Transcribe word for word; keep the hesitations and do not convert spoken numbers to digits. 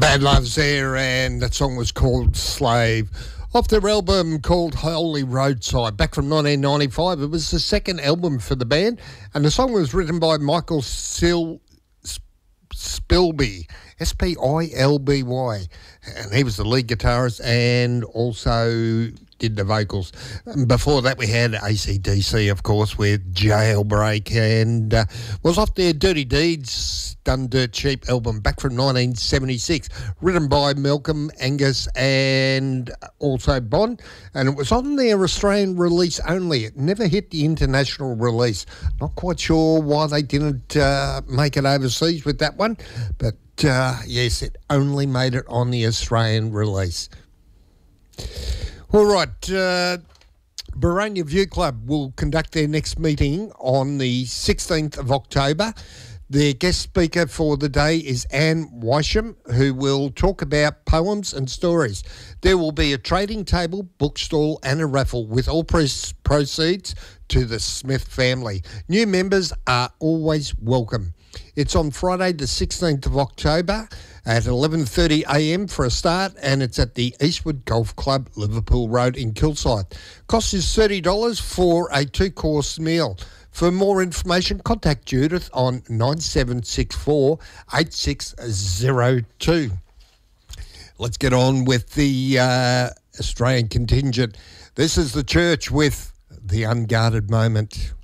Bad Loves there, and that song was called Slave. Off their album called Holy Roadside, back from nineteen ninety-five. It was the second album for the band, and the song was written by Michael Sil- Spilby, S P I L B Y, and he was the lead guitarist and also did the vocals. And before that, we had A C D C, of course, with Jailbreak, and uh, was off their Dirty Deeds, Done Dirt Cheap album back from nineteen seventy-six, written by Malcolm, Angus, and also Bond, and it was on their Australian release only. It never hit the international release. Not quite sure why they didn't uh, make it overseas with that one, but uh, yes, it only made it on the Australian release. All right, uh, Boronia View Club will conduct their next meeting on the sixteenth of October. Their guest speaker for the day is Anne Wysham, who will talk about poems and stories. There will be a trading table, bookstall and a raffle with all pres- proceeds to the Smith family. New members are always welcome. It's on Friday the sixteenth of October at eleven thirty a m for a start, and it's at the Eastwood Golf Club, Liverpool Road in Kilsyth. Cost is thirty dollars for a two-course meal. For more information, contact Judith on nine seven six four, eight six zero two. Let's get on with the uh, Australian contingent. This is the Church with The Unguarded Moment.